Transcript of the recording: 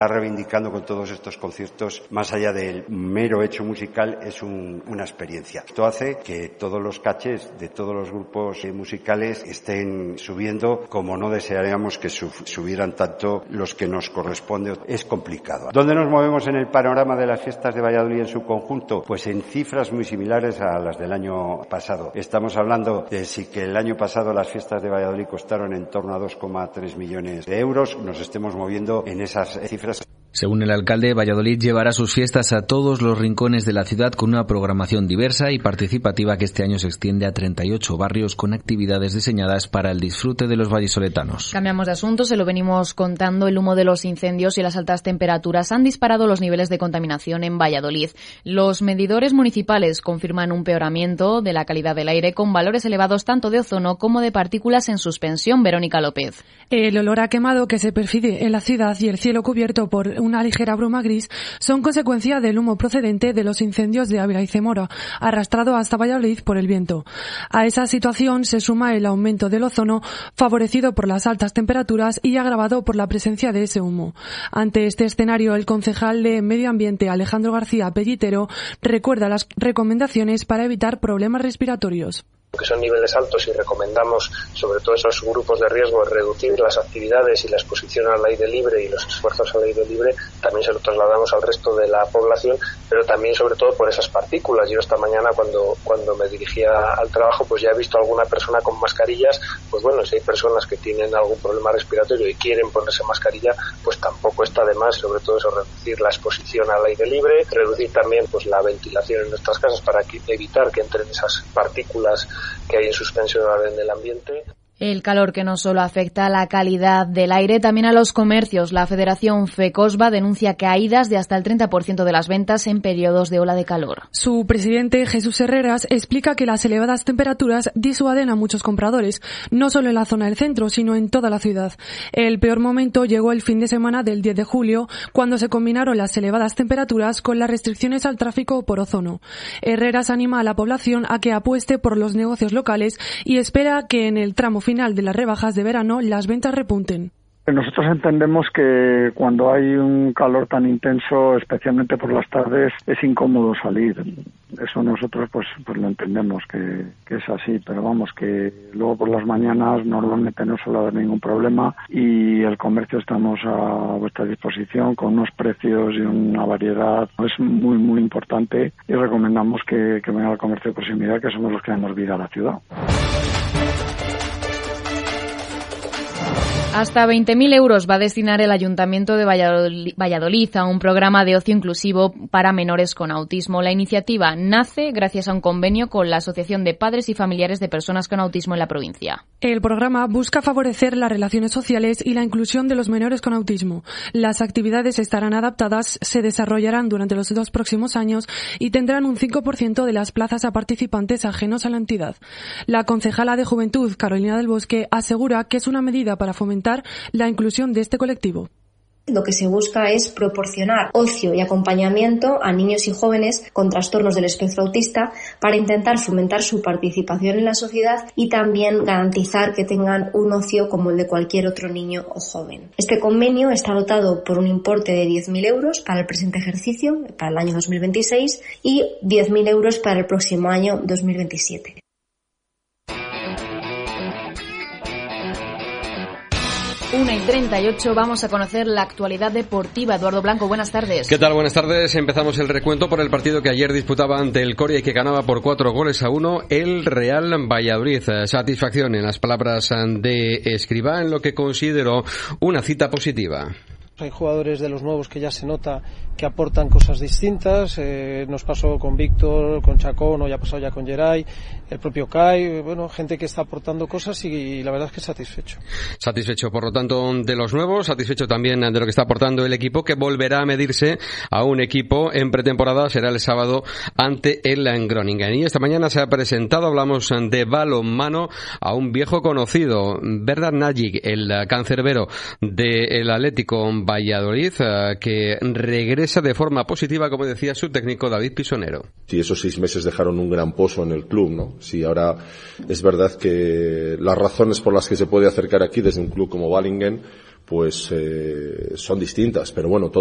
reivindicando con todos estos conciertos, más allá del mero hecho musical, es una experiencia. Esto hace que todos los cachés de todos los grupos musicales estén subiendo, como no desearíamos que subieran tanto los que nos corresponde. Es complicado. ¿Dónde nos movemos en el panorama de las fiestas de Valladolid en su conjunto? Pues en cifras muy similares a las del año pasado. Estamos hablando de si que el año pasado las fiestas de Valladolid costaron en torno a 2,3 millones de euros, nos estemos moviendo en esas cifras. Según el alcalde, Valladolid llevará sus fiestas a todos los rincones de la ciudad con una programación diversa y participativa que este año se extiende a 38 barrios con actividades diseñadas para el disfrute de los vallisoletanos. Cambiamos de asunto, se lo venimos contando. El humo de los incendios y las altas temperaturas han disparado los niveles de contaminación en Valladolid. Los medidores municipales confirman un empeoramiento de la calidad del aire con valores elevados tanto de ozono como de partículas en suspensión. Verónica López. El olor a quemado que se percibe en la ciudad y el cielo cubierto por una ligera bruma gris son consecuencia del humo procedente de los incendios de Ávila y Zamora, arrastrado hasta Valladolid por el viento. A esa situación se suma el aumento del ozono, favorecido por las altas temperaturas y agravado por la presencia de ese humo. Ante este escenario, el concejal de Medio Ambiente, Alejandro García Pellitero, recuerda las recomendaciones para evitar problemas respiratorios. Que son niveles altos y recomendamos, sobre todo esos grupos de riesgo, reducir las actividades y la exposición al aire libre y los esfuerzos al aire libre, también se lo trasladamos al resto de la población, pero también sobre todo por esas partículas. Yo esta mañana cuando me dirigía al trabajo, pues ya he visto a alguna persona con mascarillas. Pues bueno, si hay personas que tienen algún problema respiratorio y quieren ponerse mascarilla, pues tampoco está de más, sobre todo eso, reducir la exposición al aire libre, reducir también pues la ventilación en nuestras casas para evitar que entren esas partículas que hay en suspensión en el ambiente. El calor que no solo afecta a la calidad del aire, también a los comercios. La Federación FECOSBA denuncia caídas de hasta el 30% de las ventas en periodos de ola de calor. Su presidente, Jesús Herreras, explica que las elevadas temperaturas disuaden a muchos compradores, no solo en la zona del centro, sino en toda la ciudad. El peor momento llegó el fin de semana del 10 de julio, cuando se combinaron las elevadas temperaturas con las restricciones al tráfico por ozono. Herreras anima a la población a que apueste por los negocios locales y espera que en el tramo final de las rebajas de verano las ventas repunten. Nosotros entendemos que cuando hay un calor tan intenso, especialmente por las tardes, es incómodo salir. Eso nosotros pues lo entendemos que es así, pero vamos, que luego por las mañanas normalmente no suele haber ningún problema y el comercio estamos a vuestra disposición con unos precios y una variedad es muy muy importante y recomendamos que vengan al comercio de proximidad, que somos los que damos vida a la ciudad. Hasta 20.000 euros va a destinar el Ayuntamiento de Valladolid a un programa de ocio inclusivo para menores con autismo. La iniciativa nace gracias a un convenio con la Asociación de Padres y Familiares de Personas con Autismo en la provincia. El programa busca favorecer las relaciones sociales y la inclusión de los menores con autismo. Las actividades estarán adaptadas, se desarrollarán durante los 2 próximos años y tendrán un 5% de las plazas a participantes ajenos a la entidad. La concejala de Juventud, Carolina del Bosque, asegura que es una medida para fomentar la inclusión de este colectivo. Lo que se busca es proporcionar ocio y acompañamiento a niños y jóvenes con trastornos del espectro autista para intentar fomentar su participación en la sociedad y también garantizar que tengan un ocio como el de cualquier otro niño o joven. Este convenio está dotado por un importe de 10.000 euros para el presente ejercicio, para el año 2026, y 10.000 euros para el próximo año 2027. 1:38, vamos a conocer la actualidad deportiva. Eduardo Blanco, buenas tardes. ¿Qué tal? Buenas tardes. Empezamos el recuento por el partido que ayer disputaba ante el Coria y que ganaba por 4-1 el Real Valladolid. Satisfacción en las palabras de Escribá en lo que consideró una cita positiva. Hay jugadores de los nuevos que ya se nota que aportan cosas distintas. Nos pasó con Víctor, con Chacón, o ya ha pasado ya con Geray, el propio Kai, bueno, gente que está aportando cosas y la verdad es que satisfecho. Satisfecho, por lo tanto, de los nuevos, satisfecho también de lo que está aportando el equipo, que volverá a medirse a un equipo en pretemporada, será el sábado ante el Groningen. Y esta mañana se ha presentado, hablamos de balonmano, a un viejo conocido, Bernard Nagy, el cancerbero del Atlético Valladolid, que regresa de forma positiva, como decía su técnico David Pisonero. Sí, esos 6 meses dejaron un gran pozo en el club, ¿no? Sí, ahora es verdad que las razones por las que se puede acercar aquí desde un club como Valingen pues son distintas, pero bueno,